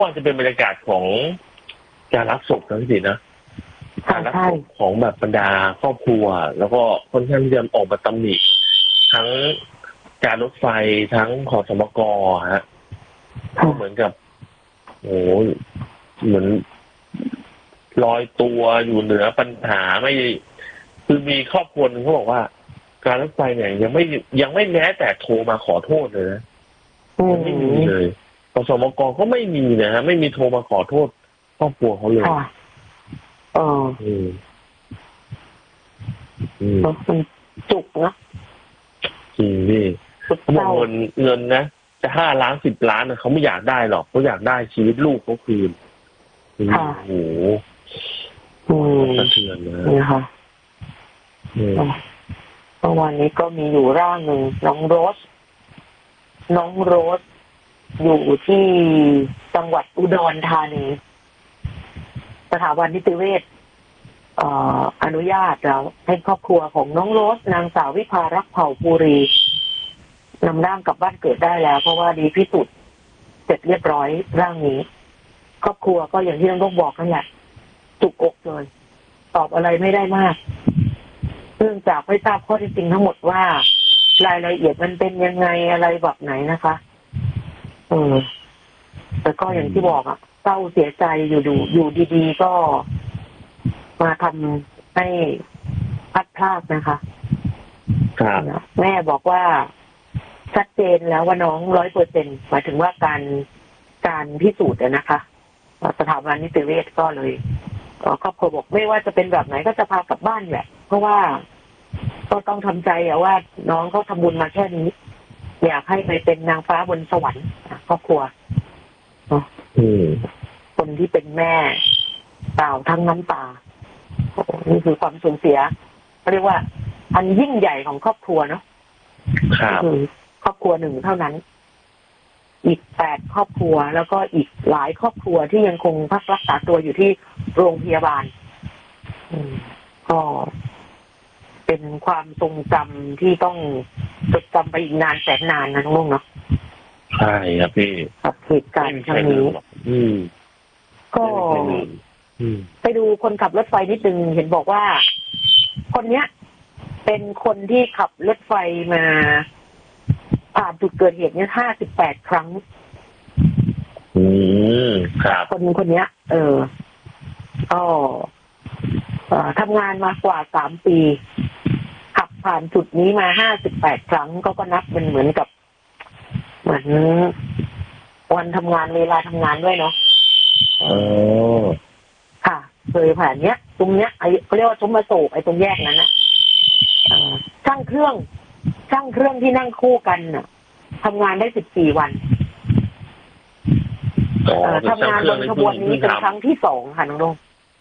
ว่าจะเป็นบรรยากาศของการรับศพนะพี่สินะการรับศพของแบบบรรดาครอบครัวแล้วก็ค่อนข้างที่จะออกมาตำหนิทั้งการรถไฟทั้งขสมกฮะก็เหมือนกับโอ้เหมือนลอยตัวอยู่เหนือปัญหาไม่คือมีครอบครัวนึงเขาบอกว่าการรถไฟเนี่ยยังไม่แม้แต่โทรมาขอโทษเลยนะไม่มีเลยขสมกก็ไม่มีนะฮะไม่มีโทรมาขอโทษครอบครัวเขาเลยจุกนะจริงพี่เขาบอกเงินนะจะ5 ล้าน10 ล้านเขาไม่อยากได้หรอกเขาอยากได้ชีวิตลูกเขาคืนโอ้โหสะเทือนนะนี่ค่ะเมื่อวานนี้ก็มีอยู่ร่างหนึ่งน้องโรสอยู่ที่จังหวัดอุดรธานีสถาบันนิติเวชอนุญาตแล้วให้ครอบครัวของน้องโรสนางสาววิภารักษ์เผ่าภูรีนำร่างกลับบ้านเกิดได้แล้วเพราะว่าดีพิสูจน์เสร็จเรียบร้อยร่างนี้ครอบครัวก็อย่างที่น้องต้องบอกนั่นแหละจุกอกเลยตอบอะไรไม่ได้มากเนื่องจากไม่ทราบข้อเท็จจริงทั้งหมดว่ารายละเอียดมันเป็นยังไงอะไรแบบไหนนะคะแต่ก็อย่างที่บอกเศร้าเสียใจอยู่ดีๆก็มาทำให้พลัดพรากนะคะแม่บอกว่าชัดเจนแล้วว่าน้อง100%หมายถึงว่าการพิสูจน์นะคะสถาบันนิติเวชก็เลยครอบครัวบอกไม่ว่าจะเป็นแบบไหนก็จะพากลับบ้านแหละเพราะว่าก็ต้องทำใจว่าน้องเขาทำบุญมาแค่นี้อยากให้ไปเป็นนางฟ้าบนสวรรค์ครอบครัวคนที่เป็นแม่เปล่าทั้งน้ำตานี่คือความสูญเสียเรียกว่าอันยิ่งใหญ่ของครอบครัวเนาะคือครอบครัวหนึ่งเท่านั้นอีก8 ครอบครัวแล้วก็อีกหลายครอบครัวที่ยังคงพักรักษาตัวอยู่ที่โรงพยาบาลก็เป็นความทรงจำที่ต้องจดจำไปอีกนานแสนนานนะน้องลุงเนาะใช่ครับพี่กับเหตุการณ์ครั้งนี้ก็ไปดูคนขับรถไฟนิดนึงเห็นบอกว่าคนเนี้ยเป็นคนที่ขับรถไฟมาผ่านจุดเกิดเหตุเนี่ย58 ครั้งครับคนเนี้ยก็ทำงานมากว่า3 ปีขับผ่านจุดนี้มา58 ครั้งก็นับเป็นเหมือนวันทำงานเวลาทำงานด้วยเนาะค่ะเคยผ่านเนี้ยตรงเนี้ยเขาเรียกว่าชมอโศกตรงแยกนั้นน่ะช่างเครื่องที่นั่งคู่กันน่ะทำงานได้14 วันทำงานบนขบวนนี้เป็นครั้งที่2ค่ะน้องลุง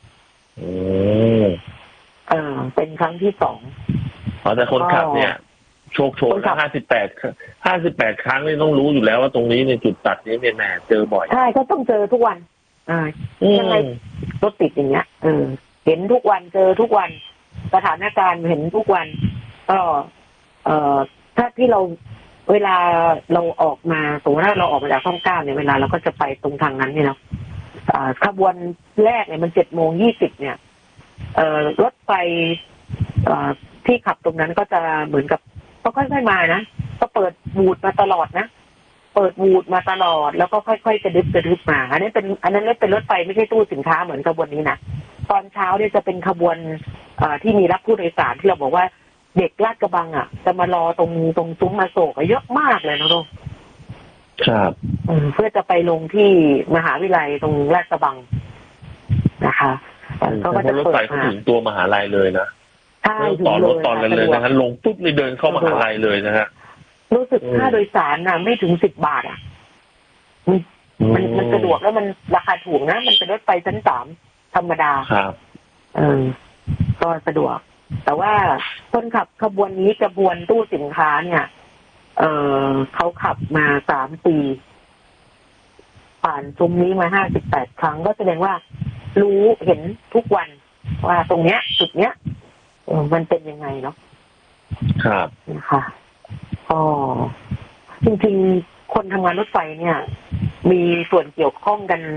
เป็นครั้งที่2 แต่คนขับเนี่ยโชคโชน58 ครั้งนี่ต้องรู้อยู่แล้วว่าตรงนี้ในจุดตัดนี้เนี่ยแหมเจอบ่อยใช่ก็ต้องเจอทุกวันยังไงรถติดอย่างเงี้ยเห็นทุกวันเจอทุกวันสถานการณ์เห็นทุกวันก็ถ้าที่เราเวลาเราออกมาสมมติว่าเราออกมาจากช่อง 9เนี่ยเวลาเราก็จะไปตรงทางนั้นเนี่ยเนาะขบวนแรกเนี่ยมัน7:20เนี่ยรถไฟที่ขับตรงนั้นก็จะเหมือนกับก็ค่อยๆมานะก็เปิดบูดมาตลอดนะเปิดบูดมาตลอดแล้วก็ค่อยๆกระดึบมาอันนั้นเป็นรถไฟไม่ใช่ตู้สินค้าเหมือนขบวนนี้นะตอนเช้าเนี่ยจะเป็นขบวนที่มีรับผู้โดยสารที่เราบอกว่าเด็กลาดกระบังจะมารอตรงซุ้มอโศกเยอะมากเลยนะลูกครับเพื่อจะไปลงที่มหาวิทยาลัยตรงลาดกระบังนะคะก็จะเปิดมาถึงตัวมหาลัยเลยนะต่อรถตอนกันเลยนะฮะลงปุ๊บเลยเดินเข้ามหาลัยเลยนะฮะรู้สึกค่าโดยสารไม่ถึง10 บาทมันสะดวกแล้วมันราคาถูกนะมันเป็นรถไฟชั้น3ธรรมดาครับก็สะดวกแต่ว่าคนขับขบวนนี้กระบวนตู้สินค้าเนี่ยเขาขับมา3 ปีผ่านซุ้มนี้มา58 ครั้งก็แสดงว่ารู้เห็นทุกวันว่าตรงเนี้ยจุดเนี้ยมันเป็นยังไงเนาะครับนะคะก็จริงๆคนทำงานรถไฟเนี่ยมีส่วนเกี่ยวข้องกัน